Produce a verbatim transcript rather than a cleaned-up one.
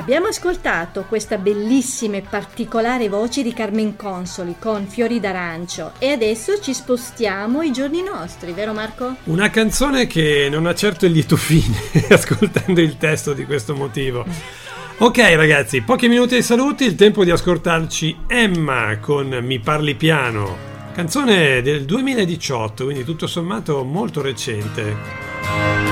Abbiamo ascoltato questa bellissima e particolare voce di Carmen Consoli con Fiori d'arancio e adesso ci spostiamo ai giorni nostri, vero Marco? Una canzone che non ha certo il lieto fine ascoltando il testo di questo motivo. Ok ragazzi, pochi minuti ai saluti, il tempo di ascoltarci Emma con Mi parli piano, canzone del duemiladiciotto, quindi tutto sommato molto recente.